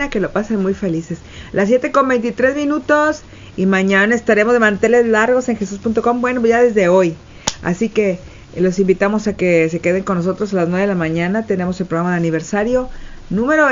semana, que lo pasen muy felices. Las 7:23 y mañana estaremos de manteles largos en jesús.com, bueno, ya desde hoy. Así que los invitamos a que se queden con nosotros a las 9 de la mañana. Tenemos el programa de aniversario número